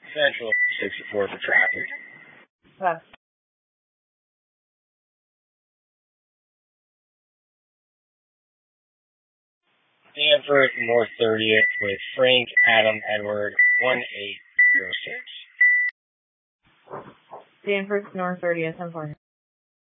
Central 64 for traffic. Pass. Danforth North 30th with Frank Adam Edward 1806. Danforth North 30th, 10-4.